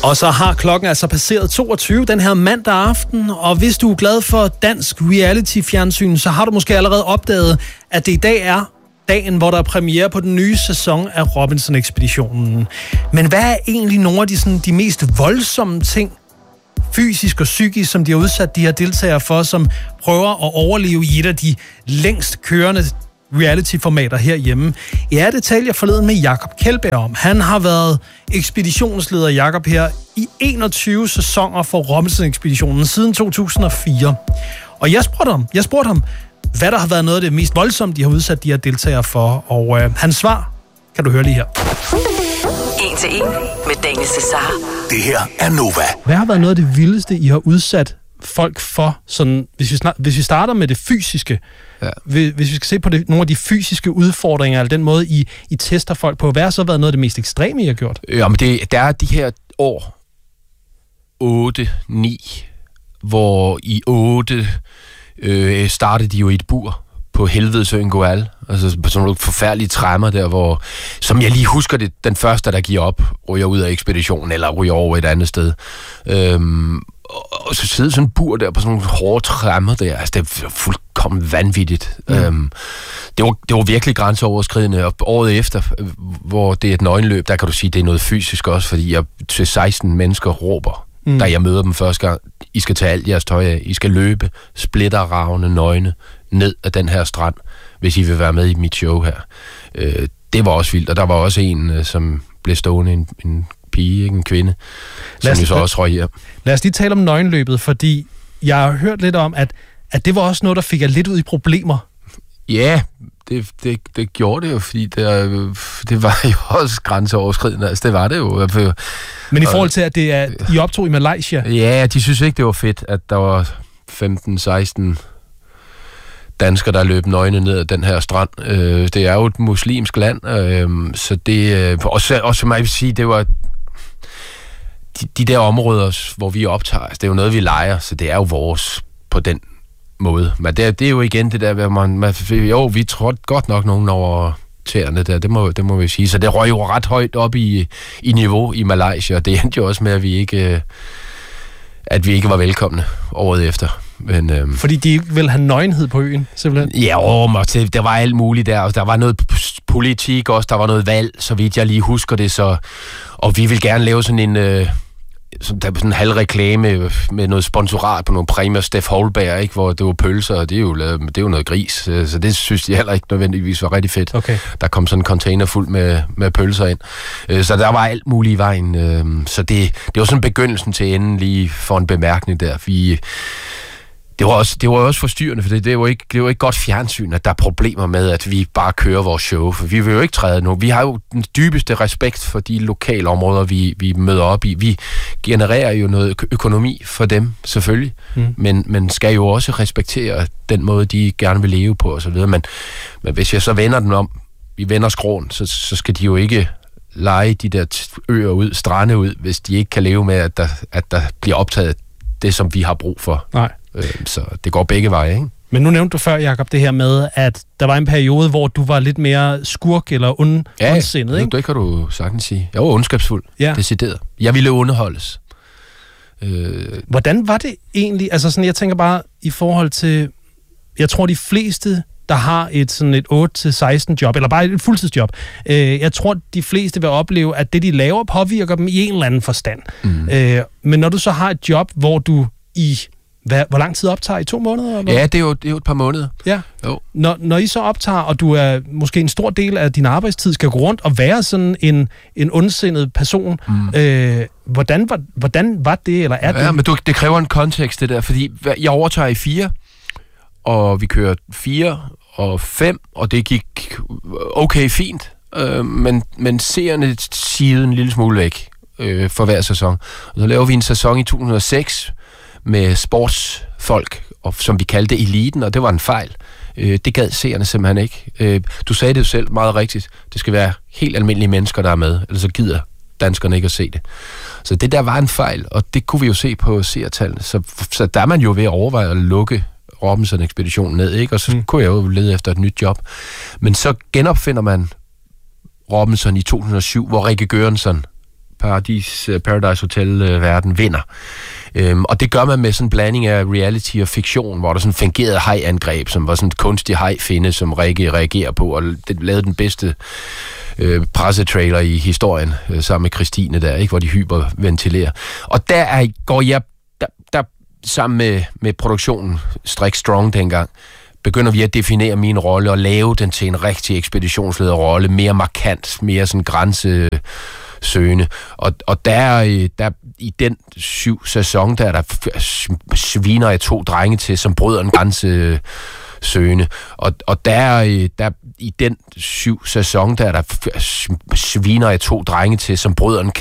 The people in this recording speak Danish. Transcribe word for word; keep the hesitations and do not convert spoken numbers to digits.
Og så har klokken altså passeret toogtyve den her mandag aften, og hvis du er glad for dansk reality-fjernsyn, så har du måske allerede opdaget, at det i dag er dagen, hvor der er premiere på den nye sæson af Robinson-ekspeditionen. Men hvad er egentlig nogle af de, sådan, de mest voldsomme ting, fysisk og psykisk, som de har udsat de her deltagere for, som prøver at overleve i et af de længst kørende reality-formater herhjemme? Ja, det talte jeg forleden med Jakob Kjeldberg om. Han har været ekspeditionsleder, Jakob, her i enogtyve sæsoner for Robinson-ekspeditionen siden to tusind og fire. Og jeg spurgte ham, jeg spurgte ham, hvad der har været noget af det mest voldsomme, de har udsat de her deltagere for. Og øh, hans svar kan du høre lige her. En til en med Daniel Cesar. Det her er Nova. Hvad har været noget af det vildeste, I har udsat folk for? Sådan, hvis, vi snart, hvis vi starter med det fysiske, ja. hvis, hvis vi skal se på det, nogle af de fysiske udfordringer, eller den måde, I, I tester folk på, hvad har så været noget af det mest ekstreme, I har gjort? Jamen, det, der er de her år, otte, ni, hvor i otte øh, startede de jo i et bur på Helvedesøen Goal, altså sådan nogle forfærdelige træmmer der, hvor, som jeg lige husker det, den første, der giver op, ryger ud af ekspeditionen, eller ryger over et andet sted. Øhm, og så sidder sådan en bur der på sådan nogle hårde træmmer der, altså det er fuldkommen vanvittigt. Mm. Øhm, det, var, det var virkelig grænseoverskridende, og året efter, hvor det er et nøgenløb, der kan du sige, det er noget fysisk også, fordi jeg til seksten mennesker råber, mm. da jeg møder dem første gang, I skal tage alt jeres tøj af, I skal løbe, splitterravne, nøgne, ned af den her strand, hvis I vil være med i mit show her. Øh, det var også vildt, og der var også en, øh, som blev stående, en, en pige, ikke? En kvinde, som jo så også røg hjem. Lad os lige tale om nøgenløbet, fordi jeg har hørt lidt om, at, at det var også noget, der fik jer lidt ud i problemer. Ja, det, det, det gjorde det jo, fordi det, det var jo også grænseoverskridende, altså det var det jo. Men i forhold til, at det er, I optog i Malaysia? Ja, de synes ikke, det var fedt, at der var femten seksten danskere, der løb nøgne ned ad den her strand. Øh, det er jo et muslimsk land, øh, så det... Øh, også, også må jeg sige, det var... De, de der områder, hvor vi optager, altså, det er jo noget, vi leger, så det er jo vores på den måde. Men det, det er jo igen det der, hvor man... man jo, vi trådte godt nok nogen over tæerne der, det må, det må vi sige. Så det røg jo ret højt op i, i niveau i Malaysia, og det endte jo også med, at vi ikke... at vi ikke var velkomne året efter. Men, øhm, fordi de ikke ville have nøgenhed på øen, simpelthen? Ja, og der var alt muligt der. Der var noget politik også, der var noget valg, så vidt jeg lige husker det. Så, og vi vil gerne lave sådan en, øh, sådan en halv reklame med noget sponsorat på nogle præmier, Steff Holberg, ikke, hvor det var pølser, og det er jo, det er jo noget gris. Så det synes jeg heller ikke nødvendigvis var rigtig fedt. Okay. Der kom sådan en container fuld med, med pølser ind. Så der var alt muligt i vejen. Så det, det var sådan begyndelsen til enden lige for en bemærkning der. Vi... Det var, også, det var også forstyrrende, for det, det, var ikke, det var ikke godt fjernsyn, at der er problemer med, at vi bare kører vores show, for vi vil jo ikke træde nu. Vi har jo den dybeste respekt for de lokale områder, vi, vi møder op i. Vi genererer jo noget økonomi for dem, selvfølgelig, mm. men, men skal jo også respektere den måde, de gerne vil leve på osv. Men, men hvis jeg så vender den om, vi vender skråen, så, så skal de jo ikke lege de der øer ud, strande ud, hvis de ikke kan leve med, at der, at der bliver optaget det, som vi har brug for. Nej. Så det går begge veje, ikke? Men nu nævnte du før, Jakob, det her med, at der var en periode, hvor du var lidt mere skurk eller ond, ja, ondsindet, ikke? Ja, det kan du sagtens sige. Jeg var ondskabsfuld, ja. Decideret. Jeg ville underholdes. Øh... Hvordan var det egentlig? Altså sådan, jeg tænker bare i forhold til, jeg tror de fleste, der har et sådan et otte til seksten job, eller bare et fuldtidsjob, øh, jeg tror de fleste vil opleve, at det de laver påvirker dem i en eller anden forstand. Mm. Øh, men når du så har et job, hvor du i Hvad, hvor lang tid optager I? To måneder? Eller? Ja, det er, jo, det er jo et par måneder. Ja. Jo. Når, når I så optager, og du er måske en stor del af din arbejdstid skal gå rundt og være sådan en, en ondsindet person, mm. øh, hvordan, var, hvordan var det, eller er ja, det? Ja, men du, det kræver en kontekst, det der, fordi jeg overtager i fire, og vi kører fire og fem, og det gik okay fint, øh, men, men seerne sidede en lille smule væk øh, for hver sæson. Og så laver vi en sæson i to tusind og seks, med sportsfolk, og, som vi kaldte eliten, og det var en fejl. Øh, det gad seerne simpelthen ikke. Øh, du sagde det jo selv meget rigtigt. Det skal være helt almindelige mennesker, der er med, ellers så gider danskerne ikke at se det. Så det der var en fejl, og det kunne vi jo se på seertallene. Så, så der er man jo ved at overveje at lukke Robinson-ekspeditionen ned, ikke? Og så mm. kunne jeg jo lede efter et nyt job. Men så genopfinder man Robinson i to tusind og syv, hvor Rikke Göransson Paradis, Paradise Hotel-verden vinder. Øhm, og det gør man med sådan en blanding af reality og fiktion, hvor der sådan en fingeret hajangreb, som var sådan en kunstig hajfinde, som Rikke reagerer på, og det lavede den bedste øh, pressetrailer i historien, øh, sammen med Christine der, ikke, hvor de hyperventilerer. Og der er, går jeg, der, der sammen med, med produktionen, Strik Strong dengang, begynder vi at definere min rolle og lave den til en rigtig ekspeditionslederrolle, mere markant, mere sådan grænsesøgende. Og, og der, der i den syv sæson, der, der sviner jeg to drenge til, som bryder en grænsesøgende. Og, og der, der i den syv sæson, der, der sviner jeg to drenge til, som bryder en